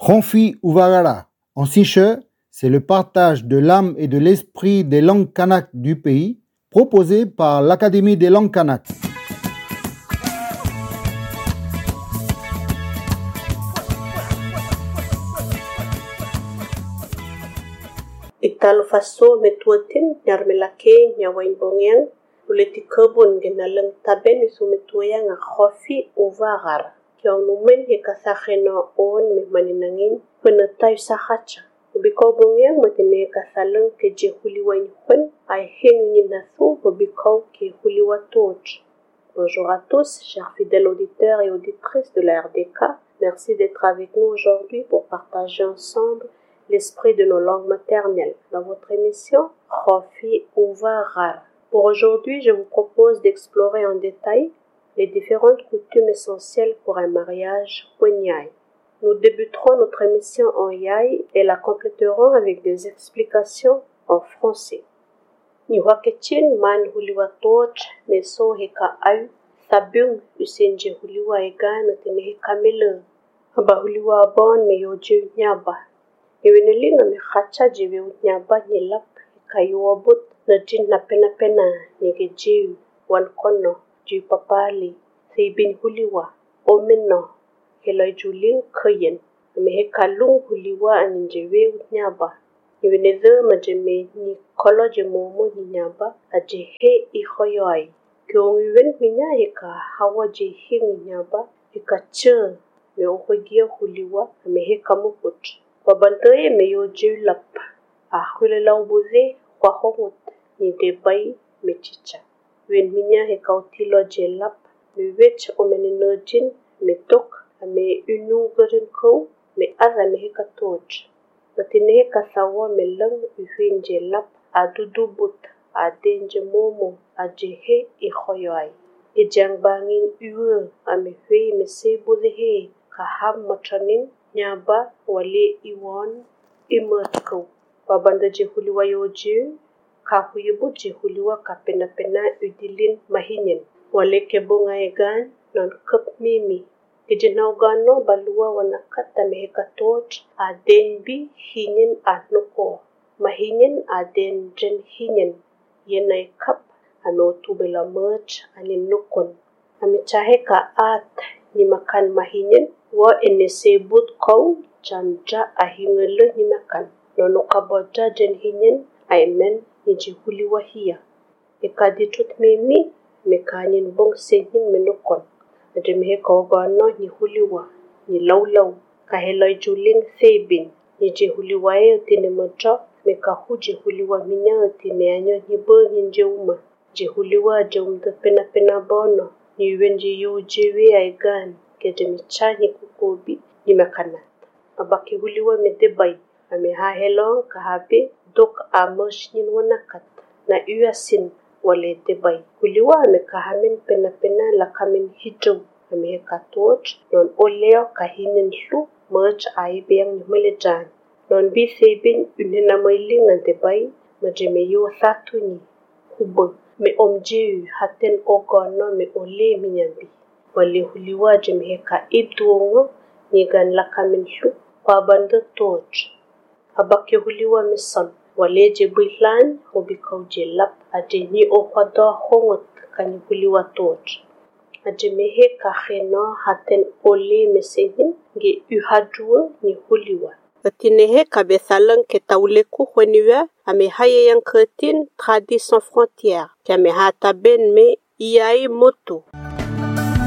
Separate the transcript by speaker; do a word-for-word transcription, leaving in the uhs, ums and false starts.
Speaker 1: Ronfi Uvagara. En siche, c'est le partage de l'âme et de l'esprit des langues kanak du pays, proposé par l'Académie des langues kanak.
Speaker 2: Italo faso metuatin nyarmelake nyawain bongyang uleti kebun genalang taben isu metuaya nga Ronfi Uvagara. Kiau numen he kasakheno on me maninangin penetai sahacha. Ubikau bongyang matine kasalang ke je huliwain hun ay heng ninasu ubikau ke huliwa toch. Bonjour à tous, chers fidèles auditeurs et auditrices de la R D K. Merci d'être avec nous aujourd'hui pour partager ensemble l'esprit de nos langues maternelles dans votre émission Ronfi Uvagara. Pour aujourd'hui, je vous propose d'explorer en détail les différentes coutumes essentielles pour un mariage Wenyai. Nous débuterons notre émission en Yai et la compléterons avec des explications en français. Ni wakechin man huliwa toch ne so heka au sabung usenje huliwa ega na tene heka mele aba huliwa bon me yoje nyaba iwenelinga me khacha jiwe nyaba nyelap heka yuobut na jin na pena pena nyege jiu wan kono jiu papali seibin huliwa omeno heloi julin khayen me heka lung huliwa aninjewe nyaba Iweneze majeme ni kolo jemomo ni nyaba aje he ihoyoi. Kiong iwen minya heka hawa je he ni nyaba heka che me ohogia huliwa me heka mukut. Wabantoye me yo julap. A hule laubuze kwa hongut ni debai me chicha. Wen minya heka utilo jelap me wech omeninojin me tok me unu garin kou me aza me heka toch. Matine kasawa melang uhinje lap adudu but adenje momo ajehe ihoyoi. Ijang bangin uwe amehui mesebuze he kaham matranin nyaba wale iwan imertko. Wabanda jehuliwa yoje kahuyebu jehuliwa kapena pena udilin mahinyen. Wale kebonga egan non kep mimi. Kijenauganno balua wanakata meheka toch adenbi hinyen anoko mahinyen aden jen hinyen yenai kap anotubela merch anin nukon amichaheka at ni makan mahinyen wa enesebut kau janja ahingele ni makan nonokaboja jen hinyen aimen nijihuliwa hiya ekaditut mimi mekanyin bong senhin menokon Ademhe kogano ni huliwa, ni laulau, kaheloi juling seibin, ni jehuliwa e tine mocha, me kahuji huliwa minya tine anyo ni bo nje uma, jehuliwa jomda pena pena bono, ni wenji yu jewe aigan, kedemicha ni kukobi, ni makanat. Abaki huliwa me debai, ame ha helong kahabe, dok amosh ni wanakat, na uasin, wale debai. Huliwa ame kahamin pena pena la kamin hijau ame heka toch non oleo kahinin hlu merch aibeng ni melejan. Non bi sebin unena mailing ang debai majeme yu satu ni kubo me omjeu haten ogono me ole minyambi. Wale huliwa jeme heka iduongo ni gan la kamin hlu kwa banda toch. Abake huliwa me son. Wale je builan hobikau je lap aje ni okwado hongot kani huliwa toch. Aje mehe kaheno haten ole mesehin ge uhadua ni huliwa. Atinehe kabesalang ketauleku hweniwa ame haye yang kertin tradis sans frontières. Kame hata ben me iai moto.